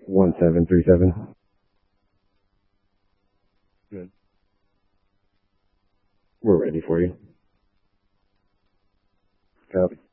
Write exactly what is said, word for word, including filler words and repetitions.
one seven three seven. Good. We're ready for you. Copy.